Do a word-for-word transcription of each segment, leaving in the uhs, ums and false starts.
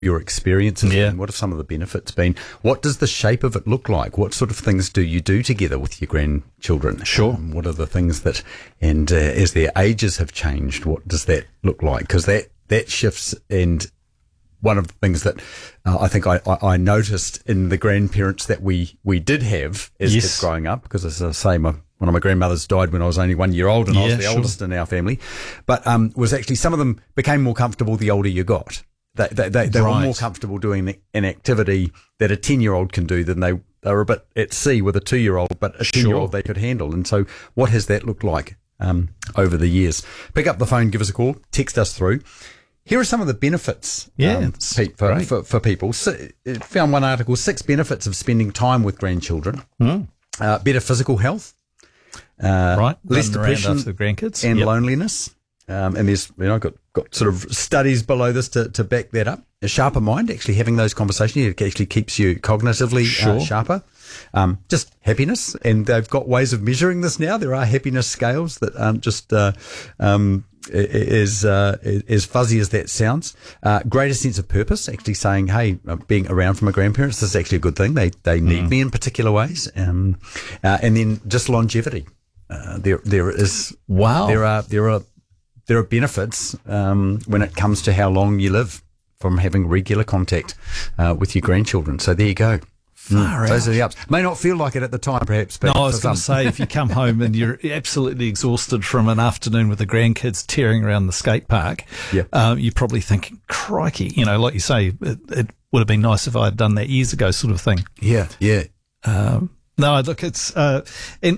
your experiences Yeah. been? What have some of the benefits been? What does the shape of it look like? What sort of things do you do together with your grandchildren? Sure. Um, what are the things that, and uh, as their ages have changed, what does that look like? Because that, that shifts, and one of the things that uh, I think I, I, I noticed in the grandparents that we, we did have as Yes. kids growing up, because as I say, my, one of my grandmothers died when I was only one year old, and I Yeah, was the sure. oldest in our family, but um, was actually some of them became more comfortable the older you got. They, they, they, they were Right. more comfortable doing an activity that a ten-year-old can do than they, they were a bit at sea with a two-year-old, but a ten-year-old Sure. they could handle. And so what has that looked like um, over the years? Pick up the phone, give us a call, text us through. Here are some of the benefits, Yeah, um, it's Pete, for, great. for, for people. So, uh, found one article, six benefits of spending time with grandchildren. Mm. Uh, better physical health, uh, Right. less Running around depression after the grandkids. and Yep. loneliness. Um, and there's, you know, got, got sort of studies below this to, to back that up. A sharper mind, actually having those conversations, it actually keeps you cognitively Sure. uh, sharper. Um, just happiness, and they've got ways of measuring this now. There are happiness scales that aren't just uh, um, i- i- as uh, as fuzzy as that sounds. Uh, greater sense of purpose, actually saying, "Hey, uh, being around from my grandparents, this is actually a good thing. They they need me in particular ways." Um, uh, and then just longevity. Uh, there there is Wow. there are there are there are benefits um, when it comes to how long you live from having regular contact uh, with your grandchildren. So there you go. Far Those out. are the ups. May not feel like it at the time, perhaps. But No, I was for going to some- say, if you come home and you're absolutely exhausted from an afternoon with the grandkids tearing around the skate park, Yeah. um, you're probably thinking, crikey, you know, like you say, it, it would have been nice if I had done that years ago, sort of thing. yeah, yeah, Um, no, look, it's, uh, and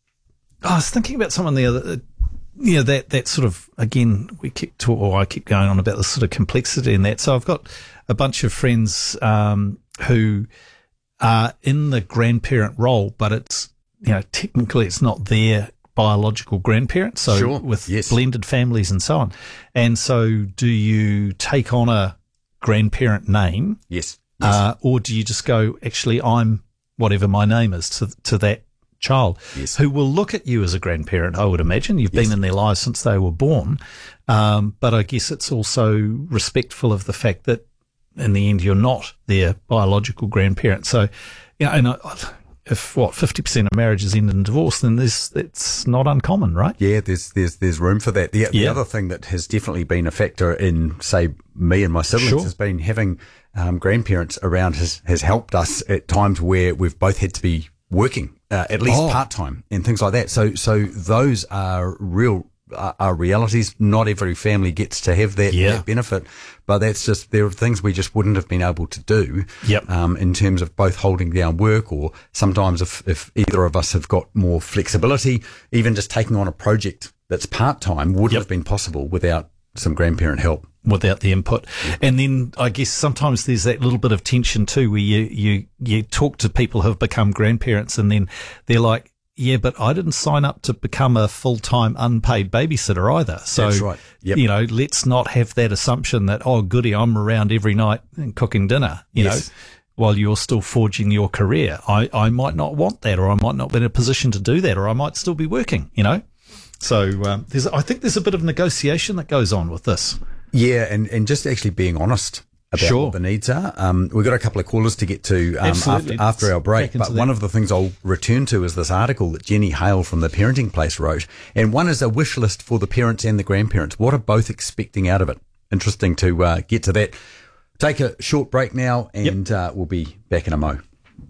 I was thinking about someone the other, uh, you know, that, that sort of, again, we keep talk, or I keep going on about the sort of complexity in that. So I've got a bunch of friends, um, who are in the grandparent role, but it's, you know, technically it's not their biological grandparent. So Sure, with yes. blended families and so on. And so do you take on a grandparent name? yes, yes. Uh, or do you just go, actually, I'm whatever my name is to, to that child Yes. who will look at you as a grandparent, I would imagine. You've Yes. been in their lives since they were born. Um, but I guess it's also respectful of the fact that in the end, you're not their biological grandparent. So, you know, and I, if what, fifty percent of marriages end in divorce, then this, it's not uncommon, right? Yeah, there's there's there's room for that. The, the Yeah. other thing that has definitely been a factor in, say, me and my siblings Sure. has been having um, grandparents around has has helped us at times where we've both had to be working uh, at least Oh. part time and things like that. So so those are real. Are are realities. Not every family gets to have that, Yeah. that benefit, but that's just, there are things we just wouldn't have been able to do. Yep. Um, in terms of both holding down work, or sometimes if, if either of us have got more flexibility, even just taking on a project that's part time wouldn't Yep. have been possible without some grandparent help. Without the input. And then I guess sometimes there's that little bit of tension too, where you, you, you talk to people who have become grandparents and then they're like, yeah, but I didn't sign up to become a full-time unpaid babysitter either. So, That's right. Yep. you know, let's not have that assumption that, oh, goody, I'm around every night and cooking dinner, you Yes. know, while you're still forging your career. I, I might not want that, or I might not be in a position to do that, or I might still be working, you know. So um, there's, I think there's a bit of negotiation that goes on with this. Yeah, and, and just actually being honest about Sure. what the needs are. Um, we've got a couple of callers to get to um, Absolutely. after, after our break. Back into But that. one of the things I'll return to is this article that Jenny Hale from the Parenting Place wrote. And one is a wish list for the parents and the grandparents. What are both expecting out of it? Interesting to uh, get to that. Take a short break now, and uh, we'll be back in a mo.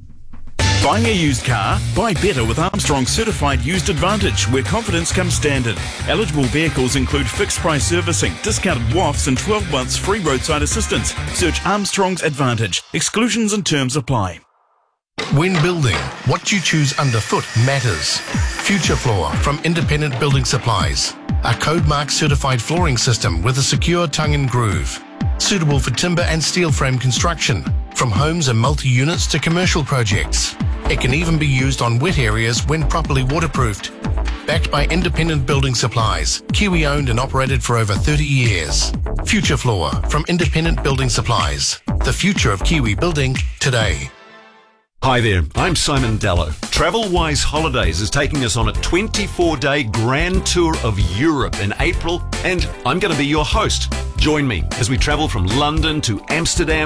Buying a used car? Buy better with Armstrong Certified Used Advantage, where confidence comes standard. Eligible vehicles include fixed price servicing, discounted W A Fs, and twelve months free roadside assistance. Search Armstrong's Advantage. Exclusions and terms apply. When building, what you choose underfoot matters. Future Floor from Independent Building Supplies. A code mark certified flooring system with a secure tongue and groove. Suitable for timber and steel frame construction, from homes and multi-units to commercial projects. It can even be used on wet areas when properly waterproofed. Backed by Independent Building Supplies, Kiwi owned and operated for over thirty years. Future Floor from Independent Building Supplies. The future of Kiwi building today. Hi there, I'm Simon Dallow. TravelWise Holidays is taking us on a twenty-four day grand tour of Europe in April, and I'm going to be your host. Join me as we travel from London to Amsterdam,